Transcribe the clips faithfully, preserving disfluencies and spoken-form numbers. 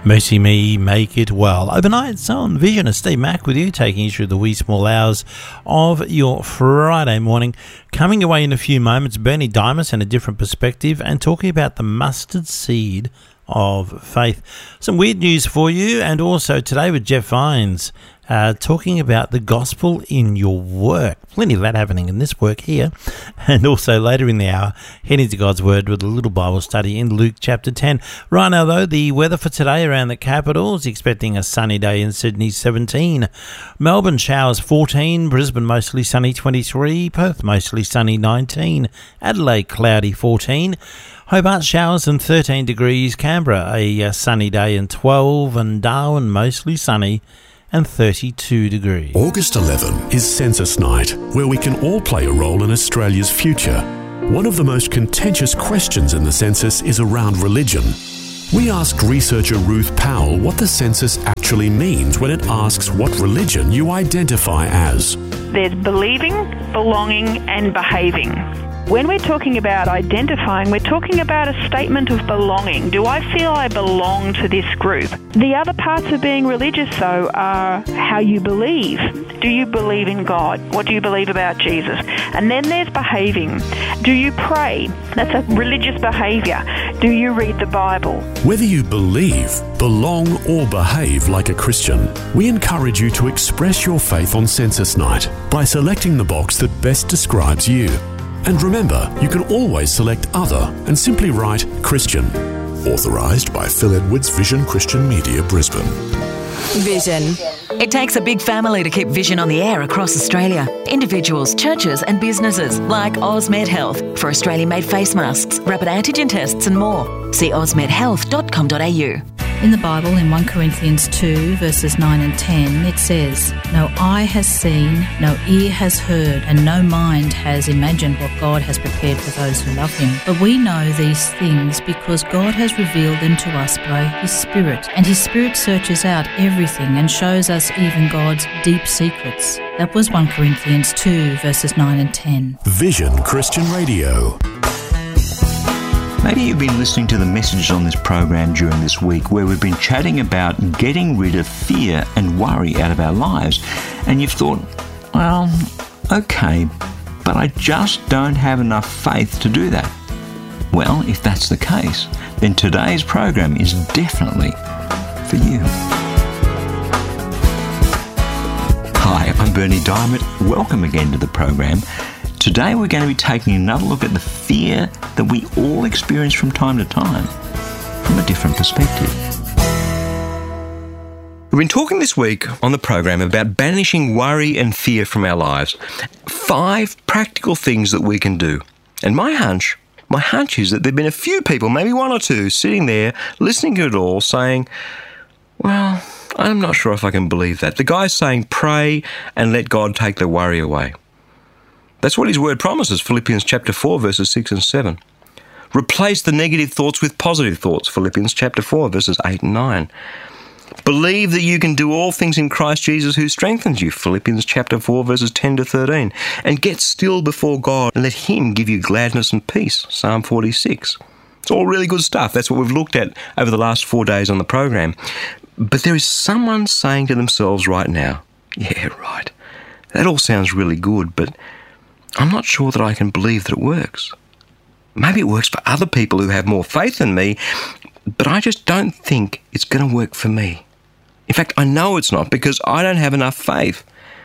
Mercy Me, Make It Well. Overnight on Vision, is Steve Mack with you, taking you through the wee small hours of your Friday morning. Coming away in a few moments, Bernie Dimas and a different perspective, and talking about the mustard seed of faith. Some weird news for you, and also today with Jeff Vines, uh, talking about the gospel in your work. Plenty of that happening in this work here. And also later in the hour, heading to God's Word with a little Bible study in Luke chapter ten. Right now, though, the weather for today around the capital is expecting a sunny day in Sydney, seventeen. Melbourne, showers, fourteen. Brisbane, mostly sunny, twenty-three. Perth, mostly sunny, nineteen. Adelaide, cloudy, fourteen. Hobart, showers and thirteen degrees. Canberra, a, a sunny day and twelve. And Darwin, mostly sunny and thirty-two degrees. August eleventh is Census Night, where we can all play a role in Australia's future. One of the most contentious questions in the census is around religion. We asked researcher Ruth Powell what the census actually means when it asks what religion you identify as. There's believing, belonging, and behaving. When we're talking about identifying, we're talking about a statement of belonging. Do I feel I belong to this group? The other parts of being religious, though, are how you believe. Do you believe in God? What do you believe about Jesus? And then there's behaving. Do you pray? That's a religious behaviour. Do you read the Bible? Whether you believe, belong, or behave like a Christian, we encourage you to express your faith on Census Night by selecting the box that best describes you. And remember, you can always select Other and simply write Christian. Authorised by Phil Edwards Vision Christian Media, Brisbane. Vision. It takes a big family to keep Vision on the air across Australia. Individuals, churches and businesses like Osmed Health for Australian-made face masks, rapid antigen tests and more. See osmed health dot com dot a u. In the Bible, in First Corinthians two, verses nine and ten, it says, "No eye has seen, no ear has heard, and no mind has imagined what God has prepared for those who love Him. But we know these things because God has revealed them to us by His Spirit. And His Spirit searches out everything and shows us even God's deep secrets." That was First Corinthians two, verses nine and ten. Vision Christian Radio. Maybe you've been listening to the messages on this program during this week where we've been chatting about getting rid of fear and worry out of our lives, and you've thought, well, okay, but I just don't have enough faith to do that. Well, if that's the case, then today's program is definitely for you. Hi, I'm Bernie Diamond. Welcome again to the program. Today we're going to be taking another look at the fear that we all experience from time to time, from a different perspective. We've been talking this week on the program about banishing worry and fear from our lives. Five practical things that we can do. And my hunch, my hunch is that there have been a few people, maybe one or two, sitting there listening to it all saying, well, I'm not sure if I can believe that. The guy's saying pray and let God take the worry away. That's what His Word promises, Philippians chapter four, verses six and seven. Replace the negative thoughts with positive thoughts, Philippians chapter four, verses eight and nine. Believe that you can do all things in Christ Jesus who strengthens you, Philippians chapter four, verses ten to thirteen. And get still before God and let Him give you gladness and peace, Psalm forty-six. It's all really good stuff. That's what we've looked at over the last four days on the program. But there is someone saying to themselves right now, yeah, right, that all sounds really good, but I'm not sure that I can believe that it works. Maybe it works for other people who have more faith than me, but I just don't think it's going to work for me. In fact, I know it's not because I don't have enough faith.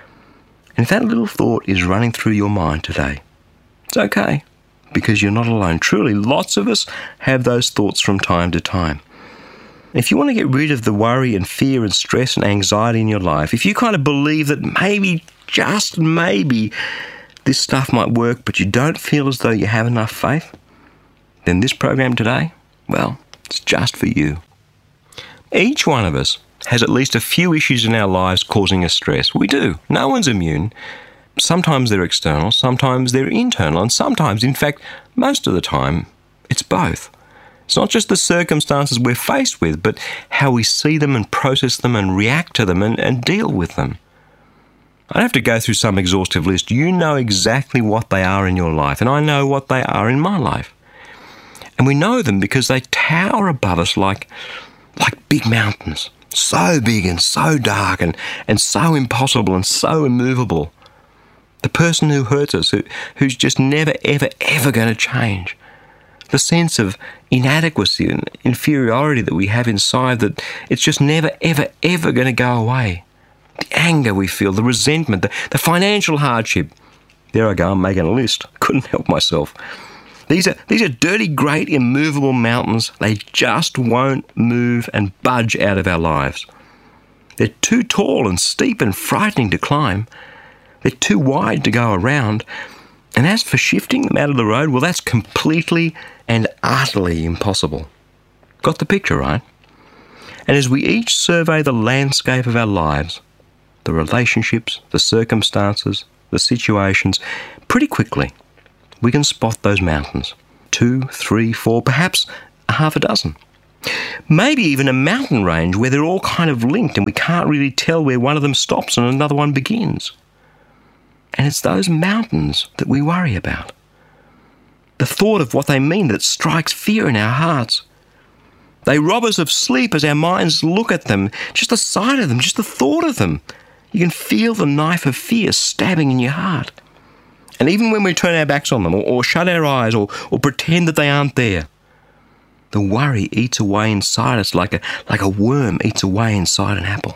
And if that little thought is running through your mind today, it's okay, because you're not alone. Truly, lots of us have those thoughts from time to time. If you want to get rid of the worry and fear and stress and anxiety in your life, if you kind of believe that maybe, just maybe, this stuff might work, but you don't feel as though you have enough faith, then this program today, well, it's just for you. Each one of us has at least a few issues in our lives causing us stress. We do. No one's immune. Sometimes they're external, sometimes they're internal, and sometimes, in fact, most of the time, it's both. It's not just the circumstances we're faced with, but how we see them and process them and react to them and, and deal with them. I don't have to go through some exhaustive list. You know exactly what they are in your life, and I know what they are in my life. And we know them because they tower above us like like big mountains, so big and so dark and, and so impossible and so immovable. The person who hurts us, who, who's just never, ever, ever going to change. The sense of inadequacy and inferiority that we have inside, that it's just never, ever, ever going to go away. The anger we feel, the resentment, the, the financial hardship. There I go, I'm making a list. Couldn't help myself. These are, these are dirty, great, immovable mountains. They just won't move and budge out of our lives. They're too tall and steep and frightening to climb. They're too wide to go around. And as for shifting them out of the road, well, that's completely and utterly impossible. Got the picture, right? And as we each survey the landscape of our lives, the relationships, the circumstances, the situations, pretty quickly we can spot those mountains. Two, three, four, perhaps a half a dozen. Maybe even a mountain range where they're all kind of linked and we can't really tell where one of them stops and another one begins. And it's those mountains that we worry about. The thought of what they mean that strikes fear in our hearts. They rob us of sleep as our minds look at them. Just the sight of them, just the thought of them. You can feel the knife of fear stabbing in your heart. And even when we turn our backs on them or, or shut our eyes or, or pretend that they aren't there, the worry eats away inside us like a, like a worm eats away inside an apple.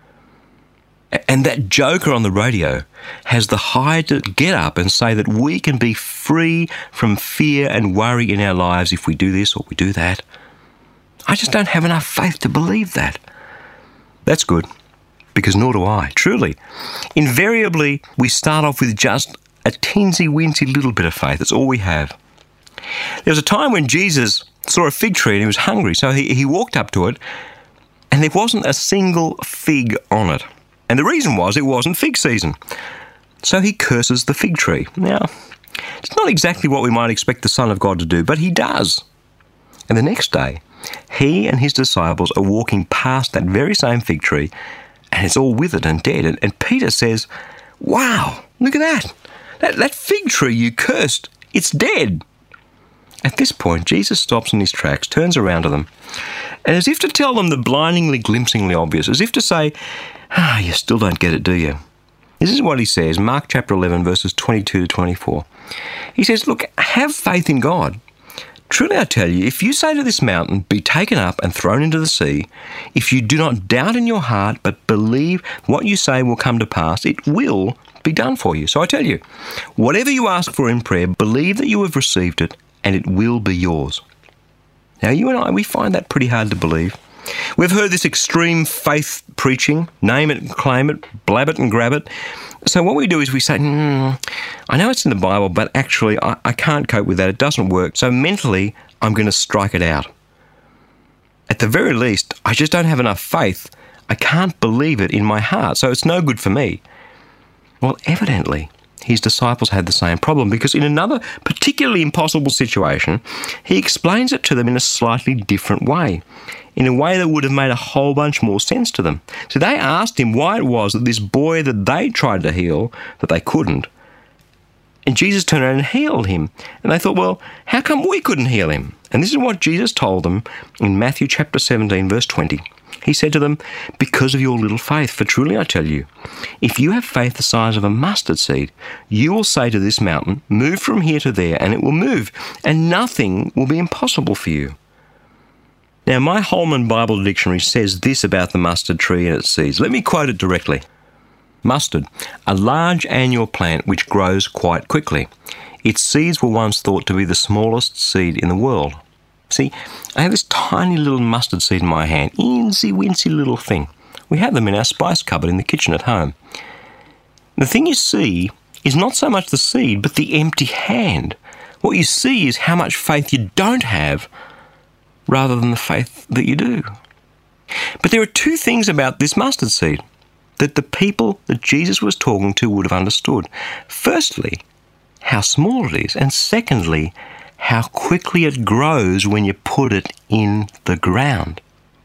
And that joker on the radio has the hide to get up and say that we can be free from fear and worry in our lives if we do this or we do that. I just don't have enough faith to believe that. That's good, because nor do I, truly. Invariably, we start off with just a teensy-weensy little bit of faith. That's all we have. There was a time when Jesus saw a fig tree and he was hungry, so he, he walked up to it and there wasn't a single fig on it. And the reason was it wasn't fig season. So he curses the fig tree. Now, it's not exactly what we might expect the Son of God to do, but he does. And the next day, he and his disciples are walking past that very same fig tree, and it's all withered and dead. And, and Peter says, "Wow, look at that. that. That fig tree you cursed, it's dead." At this point, Jesus stops in his tracks, turns around to them, and as if to tell them the blindingly, glimpsingly obvious, as if to say, "Ah, you still don't get it, do you?" This is what he says, Mark chapter eleven, verses twenty-two to twenty-four. He says, "Look, have faith in God. Truly I tell you, if you say to this mountain, 'Be taken up and thrown into the sea,' if you do not doubt in your heart, but believe what you say will come to pass, it will be done for you. So I tell you, whatever you ask for in prayer, believe that you have received it, and it will be yours." Now, you and I, we find that pretty hard to believe. We've heard this extreme faith preaching, name it and claim it, blab it and grab it. So what we do is we say, mm, I know it's in the Bible, but actually I, I can't cope with that. It doesn't work. So mentally, I'm going to strike it out. At the very least, I just don't have enough faith. I can't believe it in my heart, so it's no good for me. Well, evidently, his disciples had the same problem, because in another particularly impossible situation, he explains it to them in a slightly different way, in a way that would have made a whole bunch more sense to them. So they asked him why it was that this boy that they tried to heal, that they couldn't, and Jesus turned around and healed him. And they thought, well, how come we couldn't heal him? And this is what Jesus told them in Matthew chapter seventeen, verse twenty. He said to them, "Because of your little faith, for truly I tell you, if you have faith the size of a mustard seed, you will say to this mountain, 'Move from here to there,' and it will move, and nothing will be impossible for you." Now, my Holman Bible Dictionary says this about the mustard tree and its seeds. Let me quote it directly. Mustard, a large annual plant which grows quite quickly. Its seeds were once thought to be the smallest seed in the world. See, I have this tiny little mustard seed in my hand, insy-wincy little thing. We have them in our spice cupboard in the kitchen at home. The thing you see is not so much the seed, but the empty hand. What you see is how much faith you don't have, rather than the faith that you do. But there are two things about this mustard seed that the people that Jesus was talking to would have understood. Firstly, how small it is, and secondly, how quickly it grows when you put it in the ground.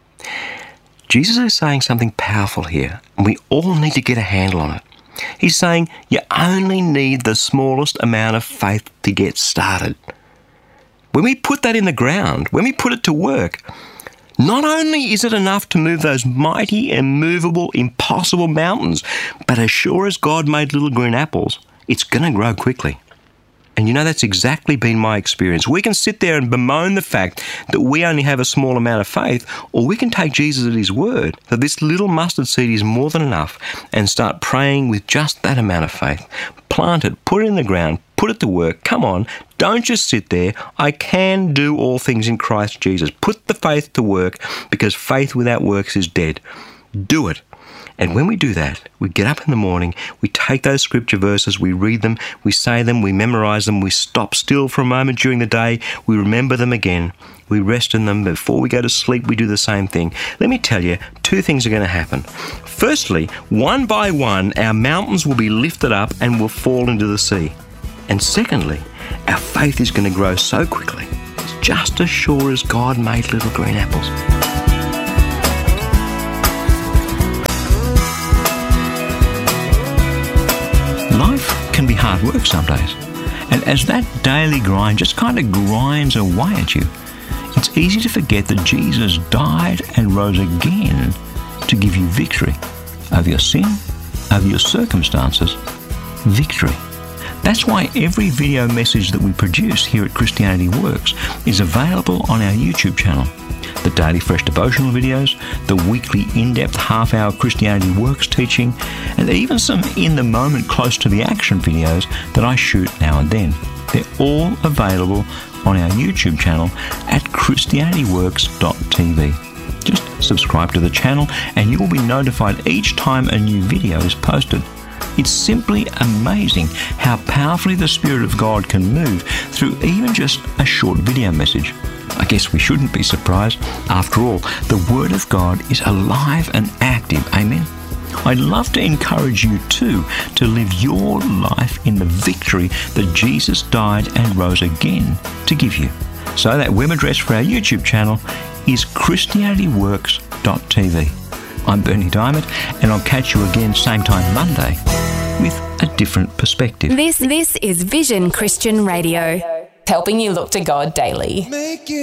Jesus is saying something powerful here, and we all need to get a handle on it. He's saying you only need the smallest amount of faith to get started. When we put that in the ground, when we put it to work, Not only is it enough to move those mighty, immovable, impossible mountains, but as sure as God made little green apples, it's going to grow quickly. And you know, that's exactly been my experience. We can sit there and bemoan the fact that we only have a small amount of faith, or we can take Jesus at his word, that this little mustard seed is more than enough, and start praying with just that amount of faith. Plant it, put it in the ground, put it to work. Come on, don't just sit there. I can do all things in Christ Jesus. Put the faith to work, because faith without works is dead. Do it. And when we do that, we get up in the morning, we take those scripture verses, we read them, we say them, we memorize them, we stop still for a moment during the day, we remember them again, we rest in them. Before we go to sleep, we do the same thing. Let me tell you, two things are going to happen. Firstly, one by one, our mountains will be lifted up and will fall into the sea. And secondly, our faith is going to grow so quickly, it's just as sure as God made little green apples. Life can be hard work some days, and as that daily grind just kind of grinds away at you, it's easy to forget that Jesus died and rose again to give you victory over your sin, over your circumstances. Victory. That's why every video message that we produce here at Christianity Works is available on our YouTube channel. The daily fresh devotional videos, the weekly in-depth half-hour Christianity Works teaching, and even some in-the-moment close to the action videos that I shoot now and then. They're all available on our YouTube channel at christianity works dot t v. Just subscribe to the channel and you will be notified each time a new video is posted. It's simply amazing how powerfully the Spirit of God can move through even just a short video message. I guess we shouldn't be surprised. After all, the Word of God is alive and active. Amen. I'd love to encourage you too to live your life in the victory that Jesus died and rose again to give you. So that web address for our YouTube channel is christianity works dot t v. I'm Bernie Diamond, and I'll catch you again same time Monday with a different perspective. This this is Vision Christian Radio, helping you look to God daily.